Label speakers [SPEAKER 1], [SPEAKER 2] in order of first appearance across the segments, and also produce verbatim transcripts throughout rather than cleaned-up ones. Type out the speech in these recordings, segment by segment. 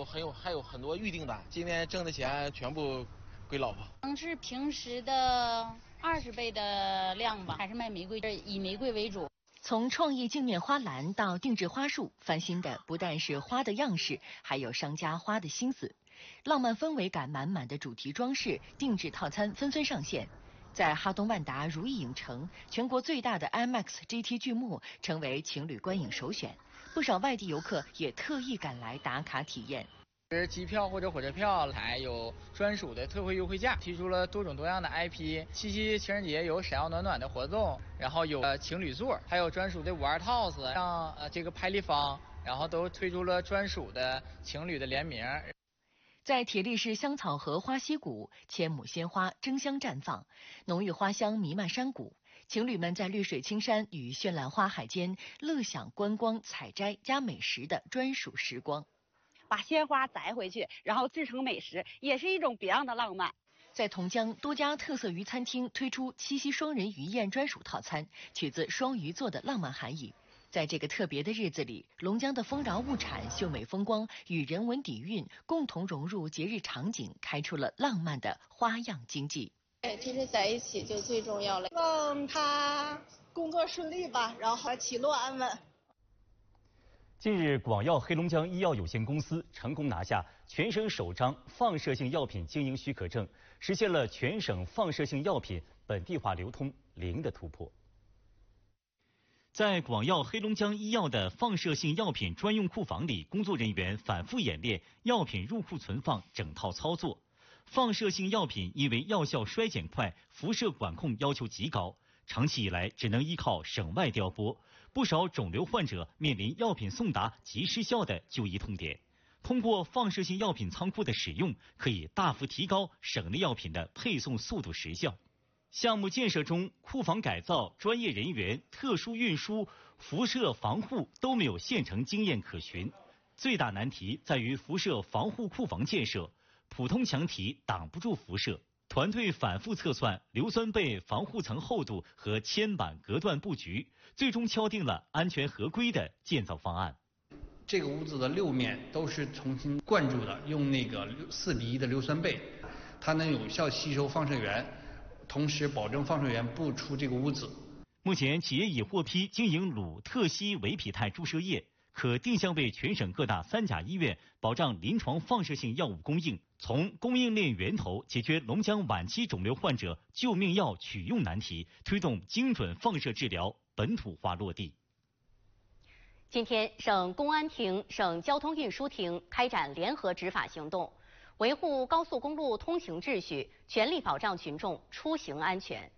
[SPEAKER 1] 很有还有很多预定的，今天挣的钱全部归老婆。
[SPEAKER 2] 能是平时的二十倍的量吧，还是卖玫瑰，以玫瑰为主。
[SPEAKER 3] 从创意镜面花篮到定制花束，翻新的不但是花的样式，还有商家花的心思。浪漫氛围感满满的主题装饰、定制套餐纷纷上线。在哈东万达如意影城，全国最大的 IMAX G T 剧目成为情侣观影首选，不少外地游客也特意赶来打卡体验。
[SPEAKER 4] 是机票或者火车票还有专属的特惠优惠价，提出了多种多样的 I P。七夕情人节有闪耀暖暖的活动，然后有呃情侣座，还有专属的五二 Toss， 像呃这个拍立方，然后都推出了专属的情侣的联名。
[SPEAKER 3] 在铁力市香草河花溪谷，千亩鲜花争相绽放，浓郁花香弥漫山谷。情侣们在绿水青山与绚烂花海间，乐享观光、采摘加美食的专属时光。
[SPEAKER 5] 把鲜花摘回去，然后制成美食，也是一种别样的浪漫。
[SPEAKER 3] 在同江，多家特色鱼餐厅推出七夕双人鱼宴专属套餐，取自双鱼座的浪漫含义。在这个特别的日子里，龙江的丰饶物产、秀美风光与人文底蕴共同融入节日场景，开出了浪漫的花样经济。
[SPEAKER 6] 对，其实在一起就最重要了。
[SPEAKER 7] 希望他工作顺利吧，然后起落安稳。
[SPEAKER 8] 近日，广药黑龙江医药有限公司成功拿下全省首张放射性药品经营许可证，实现了全省放射性药品本地化流通零的突破。在广药黑龙江医药的放射性药品专用库房里，工作人员反复演练药品入库存放整套操作。放射性药品因为药效衰减快，辐射管控要求极高，长期以来只能依靠省外调拨。不少肿瘤患者面临药品送达及失效的就医痛点。通过放射性药品仓库的使用，可以大幅提高省内药品的配送速度时效。项目建设中，库房改造、专业人员、特殊运输、辐射防护都没有现成经验可循。最大难题在于辐射防护库房建设，普通墙体挡不住辐射。团队反复测算硫酸钡防护层厚度和铅板隔断布局，最终敲定了安全合规的建造方案。
[SPEAKER 9] 这个屋子的六面都是重新灌注的，用那个四比一的硫酸钡，它能有效吸收放射源，同时保证放射源不出这个屋子。
[SPEAKER 8] 目前，企业已获批经营鲁特西韦匹泰注射液，可定向为全省各大三甲医院保障临床放射性药物供应，从供应链源头解决龙江晚期肿瘤患者救命药取用难题，推动精准放射治疗本土化落地。
[SPEAKER 10] 今天，省公安厅、省交通运输厅开展联合执法行动，维护高速公路通行秩序，全力保障群众出行安全。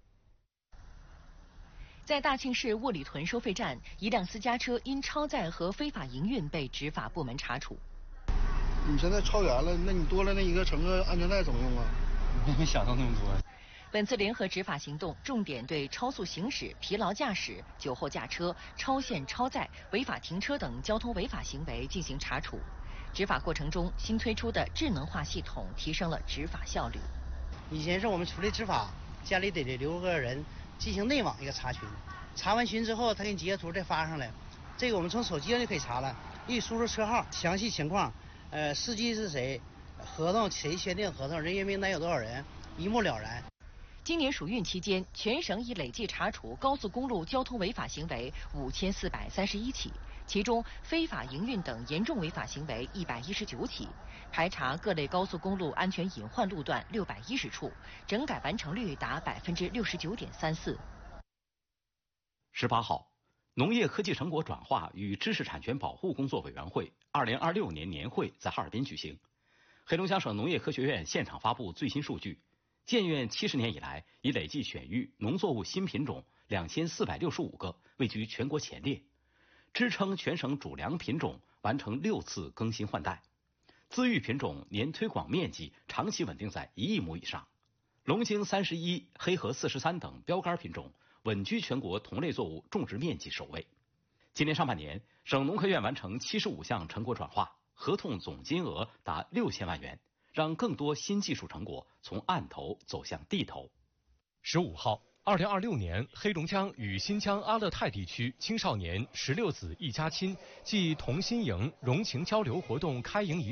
[SPEAKER 3] 在大庆市沃里屯收费站，一辆私家车因超载和非法营运被执法部门查处。
[SPEAKER 11] 你现在超员了，那你多了那一个乘客安全带怎么用啊？
[SPEAKER 8] 没想到那么多。
[SPEAKER 3] 本次联合执法行动重点对超速行驶、疲劳驾驶、酒后驾车、超限超载、违法停车等交通违法行为进行查处。执法过程中，新推出的智能化系统提升了执法效率。
[SPEAKER 12] 以前是我们处理执法，家里得留个人进行内网一个查询，查完询之后，他给你截图再发上来，这个我们从手机上就可以查了，一输入车号、详细情况，呃，司机是谁，合同谁签订合同，人员名单有多少人，一目了然。
[SPEAKER 3] 今年暑运期间，全省已累计查处高速公路交通违法行为五千四百三十一起，其中非法营运等严重违法行为一百一十九起，排查各类高速公路安全隐患路段六百一十处，整改完成率达百分之六十九点三四。
[SPEAKER 13] 十八号，农业科技成果转化与知识产权保护工作委员会二零二六年年会在哈尔滨举行。黑龙江省农业科学院现场发布最新数据。建院七十年以来，已累计选育农作物新品种两千四百六十五个，位居全国前列，支撑全省主粮品种完成六次更新换代，自育品种年推广面积长期稳定在一亿亩以上，龙精三十一、黑河四十三等标杆品种稳居全国同类作物种植面积首位。今年上半年，省农科院完成七十五项成果转化，合同总金额达六千万元。让更多新技术成果从案头走向地头。
[SPEAKER 14] 十五号，二零二六年黑龙江与新疆阿勒泰地区青少年十六子一家亲暨同心营融情交流活动开营仪。